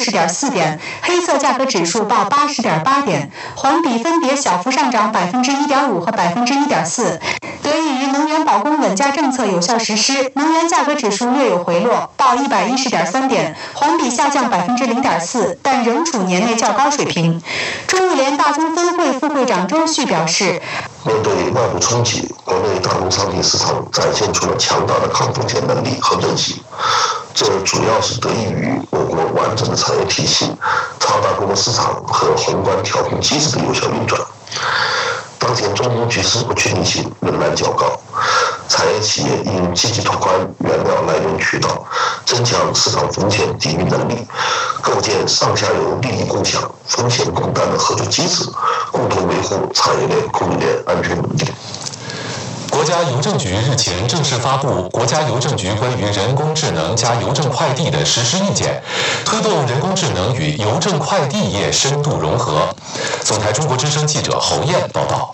60.4点，黑色价格指数报80.8点，环比分别小幅上涨1.5%和1.4%。得益于能源保供稳价政策有效实施，能源价格指数略有回落，报110.3点，环比下降0.4%，但仍处年内较高水平。中物联大宗分会副会长周旭表示， 面对外部冲击，国内大宗商品市场展现出了强大的抗风险能力和韧性，这主要是得益于我国完整的产业体系、超大规模市场和宏观调控机制的有效运转。当前中东局势不确定性仍然较高，产业企业应积极拓宽原料来源渠道，增强市场风险抵御能力，构建上下游利益共享、风险共担的合作机制，共同维护产业链供应链安全稳定。 国家邮政局日前正式发布《国家邮政局关于人工智能加邮政快递的实施意见》，推动人工智能与邮政快递业深度融合。总台中国之声记者侯燕报道。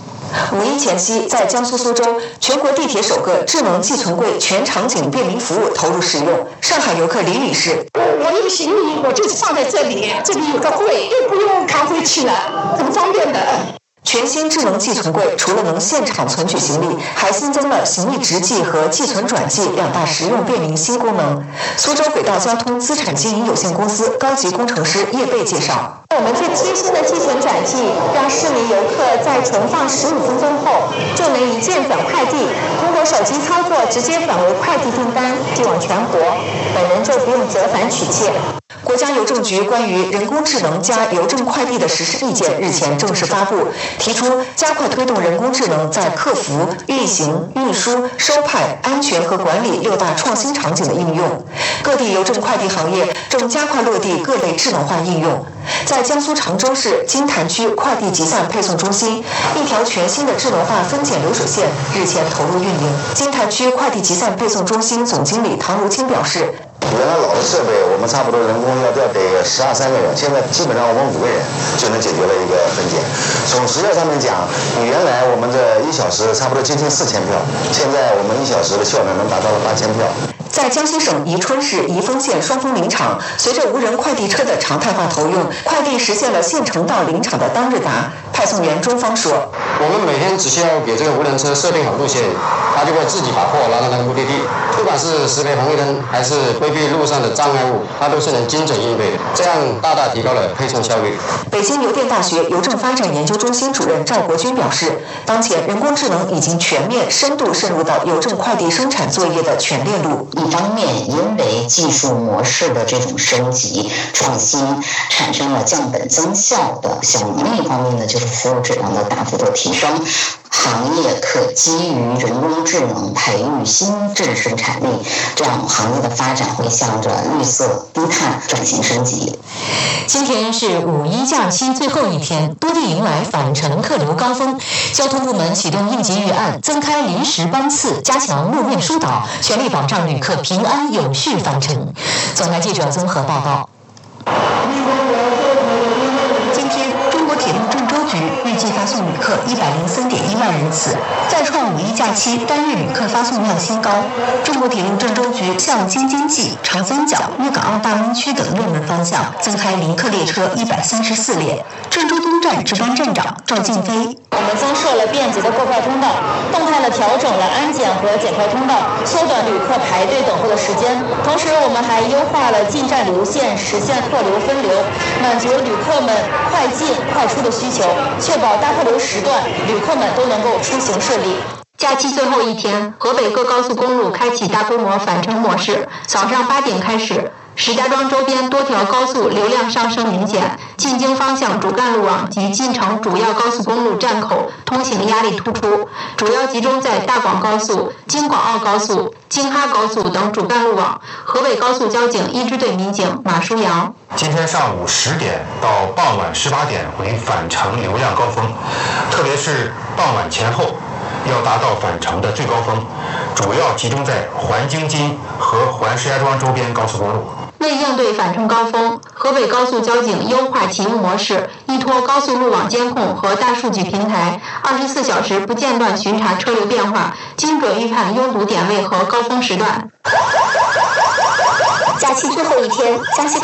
5一前夕，在江苏苏州，全国地铁首个智能寄存柜全场景便民服务投入使用。上海游客李女士： 我有行李，我就是放在这里，这里有个柜，又不用扛回去了，很方便的。 全新智能寄存柜除了能现场存取行李，还新增了行李直寄和寄存转寄2大实用便民新功能。苏州轨道交通资产经营有限公司高级工程师叶贝介绍， 我们最贴心的寄存转寄，让市民游客在存放15分钟后就能一键转快递，通过手机操作直接转为快递订单，寄往全国，本人就不用折返取件。 国家邮政局关于人工智能加邮政快递的实施意见日前正式发布，提出加快推动人工智能在客服、运行、运输、收派、安全和管理6大创新场景的应用。各地邮政快递行业正加快落地各类智能化应用。在江苏常州市金坛区快递集散配送中心，一条全新的智能化分拣流水线日前投入运营。金坛区快递集散配送中心总经理唐如清表示， 原来老的设备我们差不多人工要得12、13个人，现在基本上我们5个人就能解决了一个分拣。从时效上面讲，比原来我们的1小时差不多接近4000票，现在我们1小时的效率能达到了8000票。 在江西省宜春市宜丰县双峰林场，随着无人快递车的常态化投用，快递实现了县城到林场的当日达。派送员钟芳说：“ 我们每天只需要给这个无人车设定好路线，它就会自己把货拉到那个目的地。不管是识别红绿灯还是规避路上的障碍物，它都是能精准应对的，这样大大提高了配送效率。” 北京邮电大学邮政发展研究中心主任赵国军表示，当前人工智能已经全面深度渗入到邮政快递生产作业的全链路。 一方面，因为技术模式的这种升级创新，产生了降本增效的效应；另一方面呢，就是服务质量的大幅度提升。行业可基于人工智能培育新质生产力，这样行业的发展会向着绿色低碳转型升级。 今天是5一假期最后一天，多地迎来返程客流高峰，交通部门启动应急预案，增开临时班次，加强路面疏导，全力保障旅客平安有序返程。总台记者综合报道。今天，中国铁路郑州局预计发送旅客103.1万人次，再创5一假期单日旅客发送量新高。中国铁路郑州局向京津冀、长三角、粤港澳大湾区等6门方向增开临客列车134列。郑州东站值班站长赵静飞： 我们增设了便捷的购票通道，动态地调整了安检和检票通道，缩短旅客排队等候的时间。同时，我们还优化了进站流线，实现客流分流，满足旅客们快进快出的需求，确保大客流时段旅客们都能够出行顺利。 假期最后一天，河北各高速公路开启大规模返程模式，早上8点开始。石家庄周边多条高速流量上升明显，进京方向主干路网及进城主要高速公路站口通行压力突出，主要集中在大广高速、京广澳高速、京哈高速等主干路网。河北高速交警一支队民警马书阳： 今天上午10点到傍晚18点为返程流量高峰，特别是傍晚前后要达到返程的最高峰，主要集中在环京津和环石家庄周边高速公路。 为应对返程高峰，河北高速交警优化启用模式，依托高速路网监控和大数据平台，24小时不间断巡查车流变化，精准预判拥堵点位和高峰时段。 假期最后一天，江西